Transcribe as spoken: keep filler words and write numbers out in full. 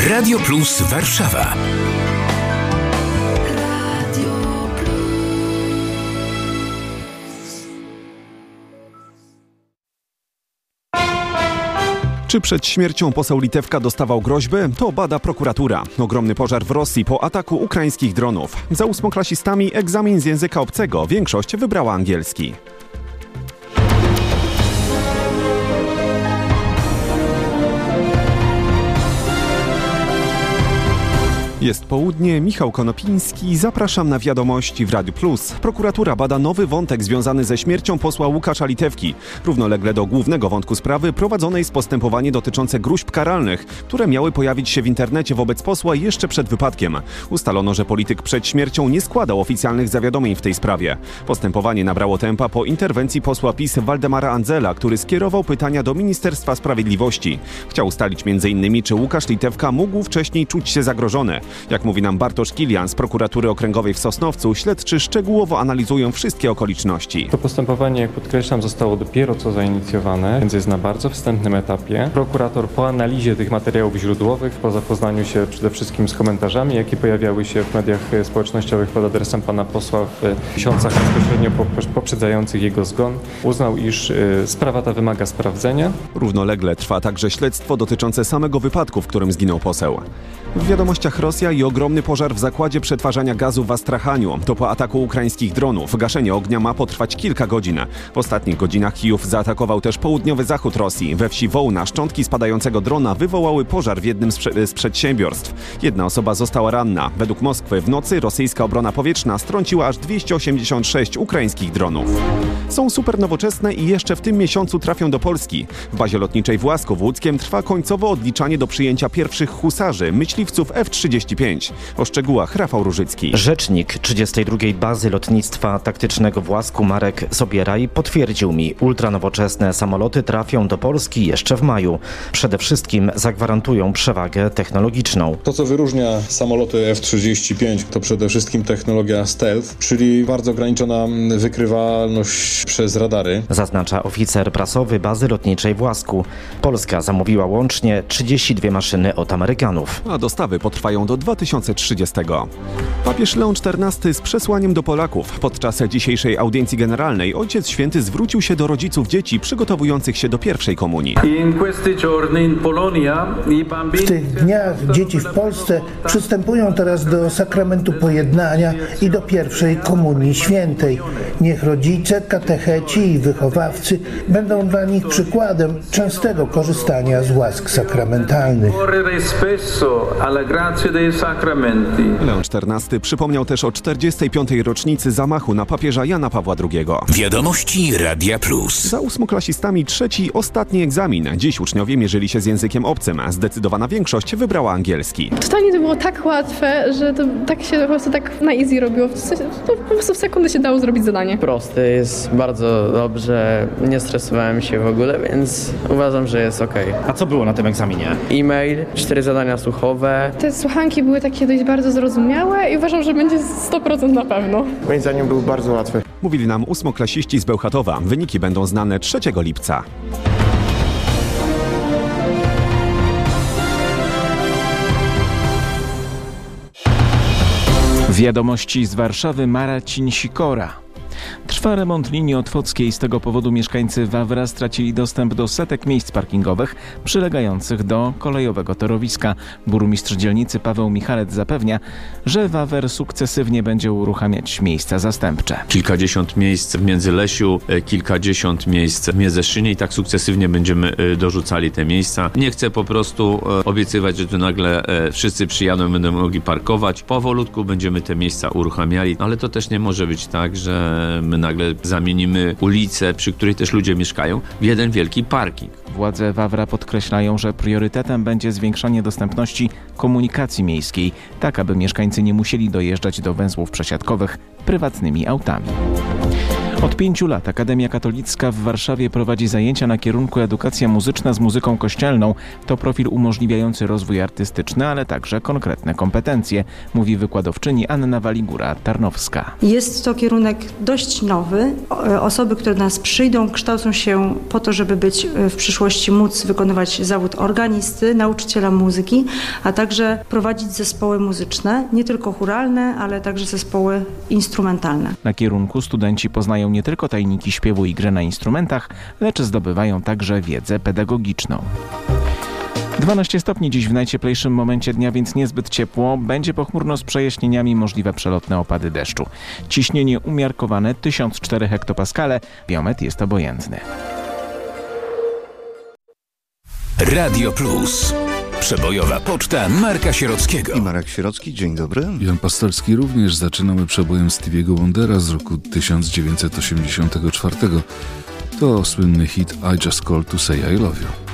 Radio Plus Warszawa. Czy przed śmiercią poseł Litewka dostawał groźby? To bada prokuratura. Ogromny pożar w Rosji po ataku ukraińskich dronów. Za ósmoklasistami egzamin z języka obcego. Większość wybrała angielski. Jest południe, Michał Konopiński, zapraszam na wiadomości w Radiu Plus. Prokuratura bada nowy wątek związany ze śmiercią posła Łukasza Litewki. Równolegle do głównego wątku sprawy prowadzone jest postępowanie dotyczące gróźb karalnych, które miały pojawić się w internecie wobec posła jeszcze przed wypadkiem. Ustalono, że polityk przed śmiercią nie składał oficjalnych zawiadomień w tej sprawie. Postępowanie nabrało tempa po interwencji posła PiS Waldemara Andzela, który skierował pytania do Ministerstwa Sprawiedliwości. Chciał ustalić między innymi, czy Łukasz Litewka mógł wcześniej czuć się zagrożony. Jak mówi nam Bartosz Kilian z prokuratury okręgowej w Sosnowcu, śledczy szczegółowo analizują wszystkie okoliczności. To postępowanie, jak podkreślam, zostało dopiero co zainicjowane, więc jest na bardzo wstępnym etapie. Prokurator po analizie tych materiałów źródłowych, po zapoznaniu się przede wszystkim z komentarzami, jakie pojawiały się w mediach społecznościowych pod adresem pana posła w miesiącach bezpośrednio poprzedzających jego zgon, uznał, iż sprawa ta wymaga sprawdzenia. Równolegle trwa także śledztwo dotyczące samego wypadku, w którym zginął poseł. W wiadomościach Rosja i ogromny pożar w zakładzie przetwarzania gazu w Astrachaniu. To po ataku ukraińskich dronów. Gaszenie ognia ma potrwać kilka godzin. W ostatnich godzinach Kijów zaatakował też południowy zachód Rosji. We wsi Wołna szczątki spadającego drona wywołały pożar w jednym z, prze- z przedsiębiorstw. Jedna osoba została ranna. Według Moskwy w nocy rosyjska obrona powietrzna strąciła aż dwieście osiemdziesiąt sześć ukraińskich dronów. Są super nowoczesne i jeszcze w tym miesiącu trafią do Polski. W bazie lotniczej w Łasku w Łódzkiem trwa końcowo odliczanie do przyjęcia pierwszych husarzy, myśliwców F trzydzieści pięć. O szczegółach Rafał Różycki. Rzecznik trzydziestej drugiej Bazy Lotnictwa Taktycznego w Łasku Marek Sobieraj potwierdził mi, ultranowoczesne samoloty trafią do Polski jeszcze w maju. Przede wszystkim zagwarantują przewagę technologiczną. To, co wyróżnia samoloty F trzydzieści pięć, to przede wszystkim technologia stealth, czyli bardzo ograniczona wykrywalność przez radary. Zaznacza oficer prasowy Bazy Lotniczej w Łasku. Polska zamówiła łącznie trzydzieści dwie maszyny od Amerykanów. A dostawy potrwają do dwa tysiące trzydziestego. Papież Leon czternasty z przesłaniem do Polaków. Podczas dzisiejszej audiencji generalnej Ojciec Święty zwrócił się do rodziców dzieci przygotowujących się do pierwszej komunii. W tych dniach dzieci w Polsce przystępują teraz do sakramentu pojednania i do pierwszej komunii świętej. Niech rodzice, katecheci i wychowawcy będą dla nich przykładem częstego korzystania z łask sakramentalnych. Leon czternasty przypomniał też o czterdziestej piątej rocznicy zamachu na papieża Jana Pawła drugiego. Wiadomości Radia Plus. Za ósmoklasistami trzeci, ostatni egzamin. Dziś uczniowie mierzyli się z językiem obcym. Zdecydowana większość wybrała angielski. Czytanie to było tak łatwe, że to tak się po prostu tak na easy robiło. To po prostu w sekundę się dało zrobić zadanie. Prosty, jest bardzo dobrze, nie stresowałem się w ogóle, więc uważam, że jest okej. A co było na tym egzaminie? E-mail, cztery zadania słuchowe. Te słuchanki były takie dość bardzo zrozumiałe i uważam, że będzie sto procent na pewno. Moim zdaniem był bardzo łatwy. Mówili nam ósmoklasiści z Bełchatowa. Wyniki będą znane trzeciego lipca. Wiadomości z Warszawy, Marcin Sikora. Trwa remont linii otwockiej, z tego powodu mieszkańcy Wawra stracili dostęp do setek miejsc parkingowych przylegających do kolejowego torowiska. Burmistrz dzielnicy Paweł Michalec zapewnia, że Wawer sukcesywnie będzie uruchamiać miejsca zastępcze. Kilkadziesiąt miejsc w Międzylesiu, kilkadziesiąt miejsc w Międzeszynie i tak sukcesywnie będziemy dorzucali te miejsca. Nie chcę po prostu obiecywać, że tu nagle wszyscy przyjadą i będą mogli parkować. Powolutku będziemy te miejsca uruchamiali, ale to też nie może być tak, że my nagle zamienimy ulicę, przy której też ludzie mieszkają, w jeden wielki parking. Władze Wawra podkreślają, że priorytetem będzie zwiększanie dostępności komunikacji miejskiej, tak aby mieszkańcy nie musieli dojeżdżać do węzłów przesiadkowych prywatnymi autami. Od pięciu lat Akademia Katolicka w Warszawie prowadzi zajęcia na kierunku edukacja muzyczna z muzyką kościelną. To profil umożliwiający rozwój artystyczny, ale także konkretne kompetencje, mówi wykładowczyni Anna Waligura-Tarnowska. Jest to kierunek dość nowy. Osoby, które do nas przyjdą, kształcą się po to, żeby być w przyszłości móc wykonywać zawód organisty, nauczyciela muzyki, a także prowadzić zespoły muzyczne, nie tylko chóralne, ale także zespoły instrumentalne. Na kierunku studenci poznają nie tylko tajniki śpiewu i gry na instrumentach, lecz zdobywają także wiedzę pedagogiczną. dwanaście stopni dziś w najcieplejszym momencie dnia, więc niezbyt ciepło. Będzie pochmurno z przejaśnieniami, możliwe przelotne opady deszczu. Ciśnienie umiarkowane tysiąc cztery hektopaskale, biometr jest obojętny. Radio Plus. Przebojowa poczta Marka Sierockiego. I Marek Sierocki, dzień dobry. Jan Pastorski również. Zaczynamy przebojem Stevie'ego Wondera z roku tysiąc dziewięćset osiemdziesiątego czwartego. To słynny hit I Just Called to Say I Love You.